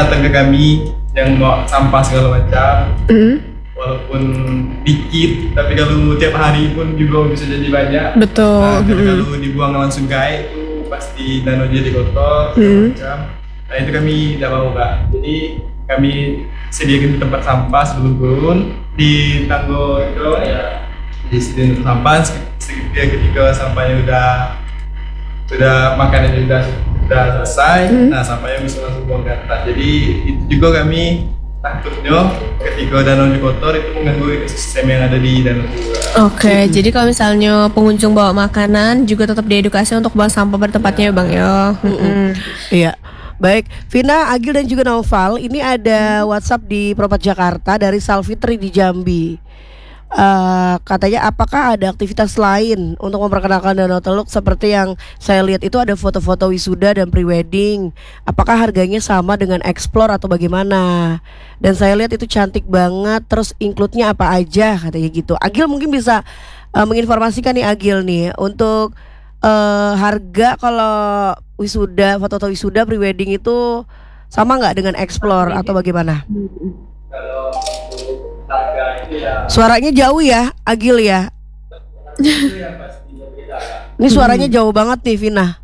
datang ke kami yang bawa sampah segala macam. Walaupun dikit, tapi kalau tiap hari pun juga bisa jadi banyak. Betul. Nah, kalau dibuang langsung gai itu pasti danau jadi kotor segala macam. Nah itu kami tidak mau Kak. Jadi kami sediakan tempat sampah sebelum turun di tanggo itu ya. Di sini sampah ketika sampahnya udah makanannya udah selesai, nah sampahnya bisa langsung buang ke atas. Jadi itu juga kami takutnya ketika danau kotor itu mengganggu ekosistem yang ada di danau juga. Oke, jadi kalau misalnya pengunjung bawa makanan juga tetap diedukasi untuk buang sampah pada tempatnya ya Bang ya. Iya. Baik, Vina, Agil dan juga Naufal, ini ada WhatsApp di Propat Jakarta dari Salfitri di Jambi. Katanya apakah ada aktivitas lain untuk memperkenalkan Danau Teluk seperti yang saya lihat itu ada foto-foto wisuda dan prewedding. Apakah harganya sama dengan Explore atau bagaimana? Dan saya lihat itu cantik banget. Terus include-nya apa aja katanya gitu. Agil mungkin bisa menginformasikan nih Agil nih untuk harga kalau wisuda, foto-foto wisuda prewedding itu sama nggak dengan Explore atau bagaimana? Kalau untuk harga itu ya Suaranya jauh ya, Agil ya. itu ya pasti beda Kak. Ini suaranya jauh banget nih, Vina.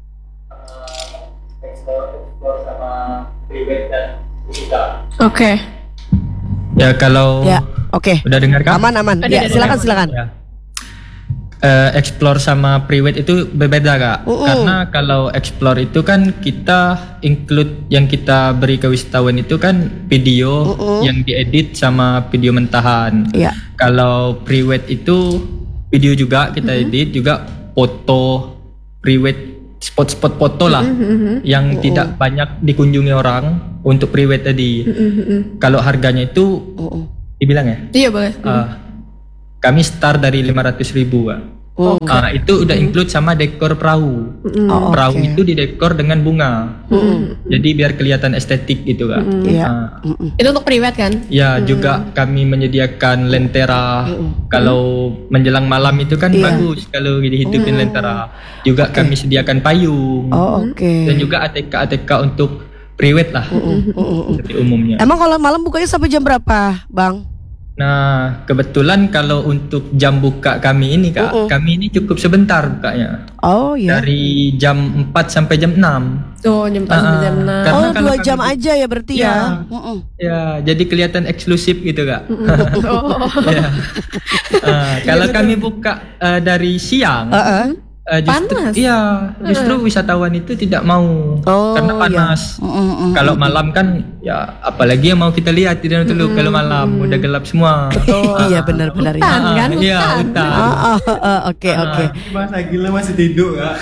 Explore sama private dan wisuda. Oke. Ya kalau Ya, oke. udah dengar kan? Aman. Ya, silakan. Ya. Explore sama private itu berbeda Kak. Karena kalau explore itu kan kita include yang kita beri ke wisatawan itu kan video yang diedit sama video mentahan. Iya. Kalau private itu video juga kita edit, juga foto private, spot-spot foto lah yang tidak banyak dikunjungi orang untuk private tadi. Kalau harganya itu dibilang ya? Iya boleh. Kami start dari 500.000 Kak. Itu udah include sama dekor perahu. Perahu itu didekor dengan bunga. Jadi biar kelihatan estetik gitu Kak. Iya. Itu untuk private kan? Ya juga kami menyediakan lentera. Kalau menjelang malam itu kan bagus kalau dihidupin lentera. Juga kami sediakan payung. Dan juga ATK untuk private lah. Seperti umumnya. Emang kalau malam bukanya sampai jam berapa, Bang? Nah, kebetulan kalau untuk jam buka kami ini Kak, kami ini cukup sebentar bukanya. Oh iya. Dari jam 4 sampai jam 6. Tuh jam 4 sampai jam 6. Karena Oh, kalau 2 jam aja ya berarti ya. Ya, jadi kelihatan eksklusif gitu Kak. Ya. Kalau kami buka dari siang, justru, panas. Iya, justru wisatawan itu tidak mau karena panas. Kalau malam kan, ya apalagi yang mau kita lihat di Danau Teluk kalau malam udah gelap semua. Iya benar-benar ya. Hutan kan? Iya, hutan. Oke. Mas Agil masih tidur Kak.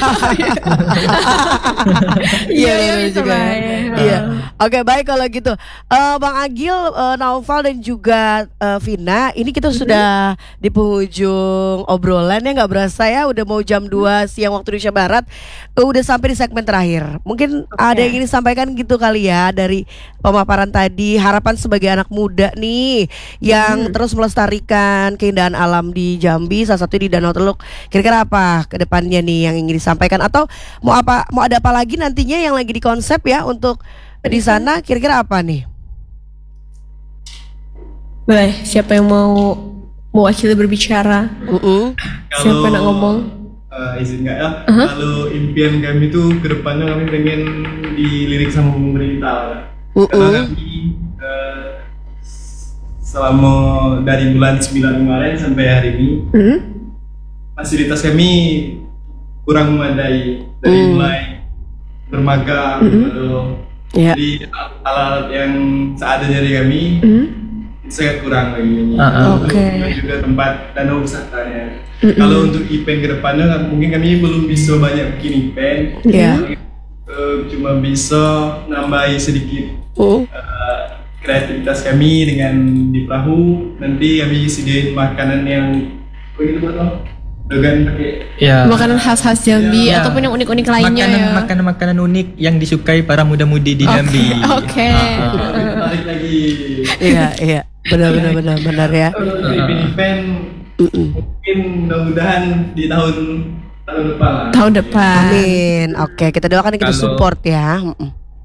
Iya Iya, benar bisa juga. lah ya. Iya. Oke, baik kalau gitu. Bang Agil, Naufal dan juga Vina, ini kita sudah di penghujung obrolan ya, nggak berasa ya udah mau jam 2 siang waktu Indonesia Barat. Udah sampai di segmen terakhir. Mungkin ada yang ingin disampaikan gitu kali ya dari pemaparan tadi, harapan sebagai anak muda nih yang terus melestarikan keindahan alam di Jambi, salah satu di Danau Teluk. Kira-kira apa ke depannya nih yang ingin disampaikan atau mau ada apa lagi nantinya yang lagi dikonsep ya untuk di sana, kira-kira apa nih? Boleh, siapa yang mau mewakili berbicara? Siapa nak ngomong? Izin nggak ya? Kalau impian kami itu kedepannya kami pengen dilirik sama pemerintah. Karena kami selama dari bulan 9 kemarin sampai hari ini fasilitas kami kurang memadai, dari mulai dermaga, jadi alat-alat yang seadanya dari kami sangat kurang lagi. Dan juga tempat danau wisatanya. Kalau untuk event kedepannya mungkin kami belum bisa banyak bikin event. Cuma bisa nambahi sedikit kreativitas kami dengan di perahu. Nanti kami sediain makanan yang begitu betul. Dengan pakai Makanan khas-khas Jambi ataupun yang unik-unik lainnya ya. Makanan unik yang disukai para muda-mudi di Jambi. Tarik lagi. Iya. Benar ya. Event mungkin mudah-mudahan di tahun depan lah. Tahun depan. Amin. Oke, kita doakan kita support ya.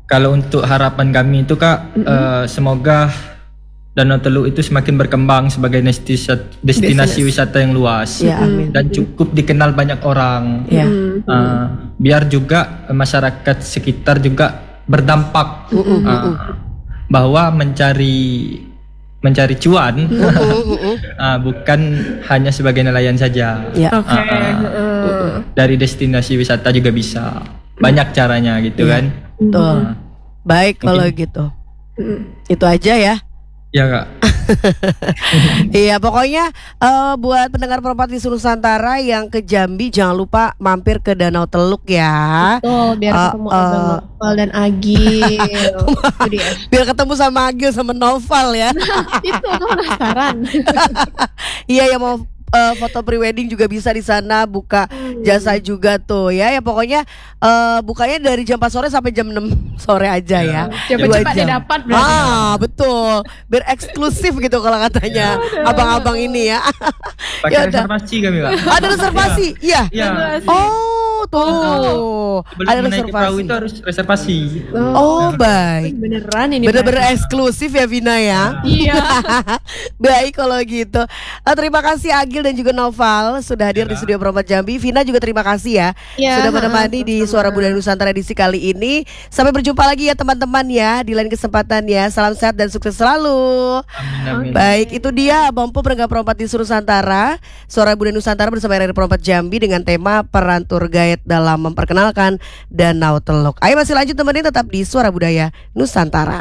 Kalau untuk harapan kami itu Kak, semoga Danau Teluk itu semakin berkembang sebagai destinasi wisata yang luas Ya, amin. dan cukup dikenal banyak orang. Ya. Biar juga masyarakat sekitar juga berdampak bahwa mencari cuan bukan hanya sebagai nelayan saja. Ya. Oke. Dari destinasi wisata juga bisa. Banyak caranya gitu kan. Tuh. Baik kalau gitu. Itu aja ya. Ya Kak. Iya, pokoknya buat pendengar Properti Nusantara yang ke Jambi jangan lupa mampir ke Danau Teluk ya. Betul, biar ketemu Abang Noval dan Agil. Itu dia. Biar ketemu sama Agil sama Noval ya. Itu tuh penasaran. Iya, yang mau foto prewedding juga bisa di sana, buka jasa juga tuh ya. Ya pokoknya bukanya dari jam 4 sore sampai jam 6 sore aja ya. Cepat-cepat 2 jam. dia dapat berarti. Betul. Biar eksklusif gitu kalau katanya abang-abang ini ya. Pakai Ya udah. reservasi kami Kak. Ada reservasi? Iya. Iya. Oh, tuh. Sebelum Ada menaiki perahu reservasi. itu harus reservasi. Oh, baik. Beneran ini. Bener-bener eksklusif ya Vina ya. Iya. Baik kalau gitu. Terima kasih Agil dan juga Noval sudah hadir di studio Propat Jambi. Vina juga terima kasih ya Ya, sudah menemani di Suara Budaya Nusantara edisi kali ini. Sampai berjumpa lagi ya teman-teman ya di lain kesempatan ya. Salam sehat dan sukses selalu. Amin. Baik, itu dia Abang Po pendengar Propat di Nusantara, Suara Budaya Nusantara bersama RRI Propat Jambi dengan tema peran tour guide dalam memperkenalkan Danau Teluk. Ayo masih lanjut temenin tetap di Suara Budaya Nusantara.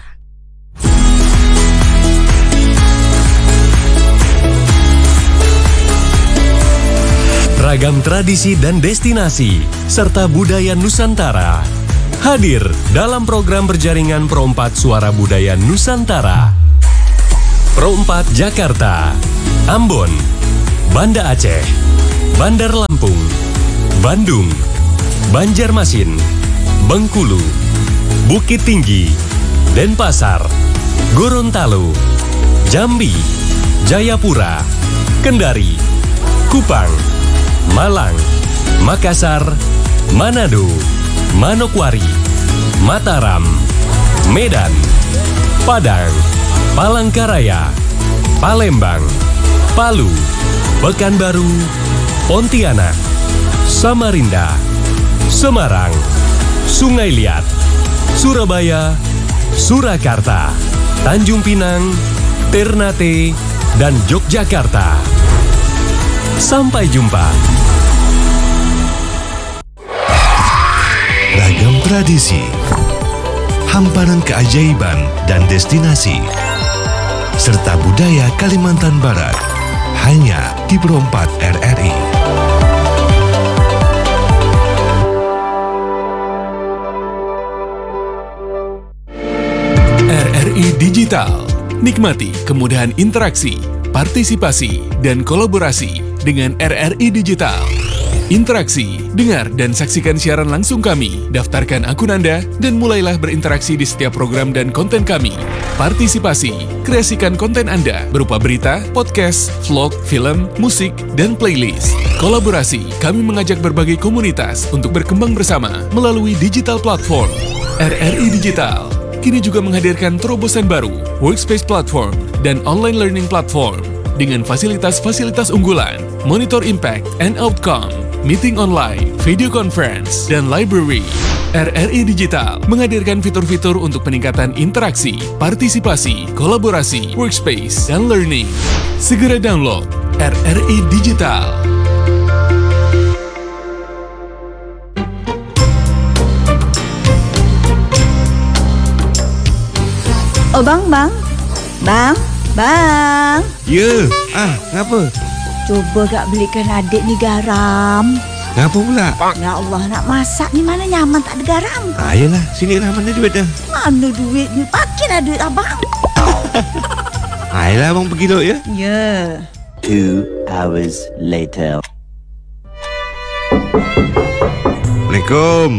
Ragam tradisi dan destinasi serta budaya Nusantara hadir dalam program berjaringan Pro 4 Suara Budaya Nusantara. Pro 4 Jakarta, Ambon, Banda Aceh, Bandar Lampung, Bandung, Banjarmasin, Bengkulu, Bukit Tinggi, Denpasar, Gorontalo, Jambi, Jayapura, Kendari, Kupang, Malang, Makassar, Manado, Manokwari, Mataram, Medan, Padang, Palangkaraya, Palembang, Palu, Pekanbaru, Pontianak, Samarinda, Semarang, Sungai Liat, Surabaya, Surakarta, Tanjung Pinang, Ternate, dan Yogyakarta. Sampai jumpa. Ragam tradisi, hamparan keajaiban dan destinasi, serta budaya Kalimantan Barat, hanya di Pro 4 RRI. RRI Digital. Nikmati kemudahan interaksi, partisipasi, dan kolaborasi dengan RRI Digital. Interaksi, dengar dan saksikan siaran langsung kami, daftarkan akun Anda, dan mulailah berinteraksi di setiap program dan konten kami. Partisipasi, kreasikan konten Anda berupa berita, podcast, vlog, film, musik, dan playlist. Kolaborasi, kami mengajak berbagai komunitas untuk berkembang bersama melalui digital platform. RRI Digital kini juga menghadirkan terobosan baru, workspace platform, dan online learning platform dengan fasilitas-fasilitas unggulan, monitor impact and outcome, meeting online, video conference, dan library. RRI Digital menghadirkan fitur-fitur untuk peningkatan interaksi, partisipasi, kolaborasi, workspace, dan learning. Segera download RRI Digital. Oh bang, Ya, ngapa? coba gak belikan adik ni garam. Ngapa pula? Ya Allah, nak masak ni mana nyaman tak ada garam. Ayolah, sini lah, mana duit dah? Mana duit ni? Pakai duit abang. Ayolah, abang pergi dulu ya. Ya. 2 hours later. Assalamualaikum.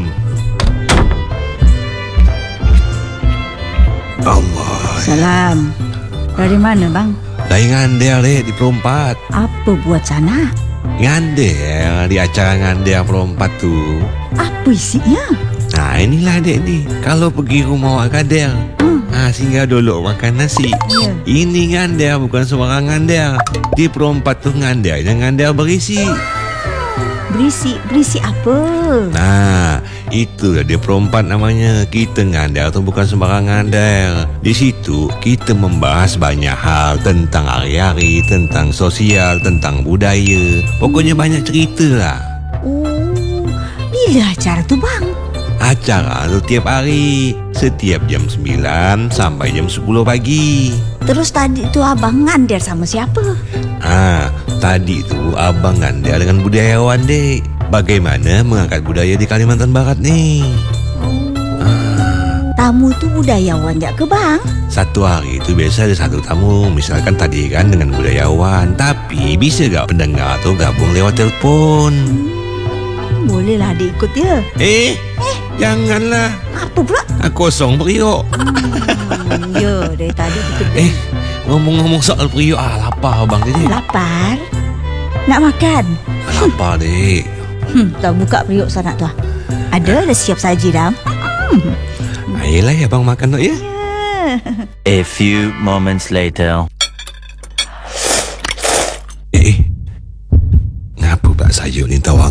Allah. Salam. Dari mana bang? Dari Ngandel di Pro 4. Apa buat sana? Ngandel, di acara Ngandel Pro 4 tu. Apa isinya? Inilah adik ni. Kalau pergi rumah Wak Kadel, singgah dulu makan nasi. Ini ngandel, bukan sembarang ngandel. Di perompat tu ngandel yang ngandel berisi. Berisi apa? Nah, itulah dia perompat namanya. Kita ngandel tu bukan sembarang ngandel. Di situ kita membahas banyak hal tentang hari-hari, tentang sosial, tentang budaya. Pokoknya banyak cerita lah. Bila acara tu bang? Acara tu tiap hari, setiap jam 9 sampai jam 10 pagi. Terus tadi tu abang ngandel sama siapa? Tadi tu abang ngandel dengan budayawan, dek. Bagaimana mengangkat budaya di Kalimantan Barat ni. Tamu tu budayawan jak ke bang? Satu hari tu biasa ada satu tamu. Misalkan tadi kan dengan budayawan. Tapi bisa gak pendengar tu gabung lewat telefon? Bolehlah adik ikut dia. Janganlah. Apa pula? Kosong periuk. Ya, dari tadi kita Ngomong-ngomong soal periuk, lapar abang tadi. lapar. Nak makan? Lapar, dek. Tak buka periuk sana tu. Ada siap saji dah. Ayolah ya abang makan tu ya. A few moments later. Ngapa Pak Sayur ni tahu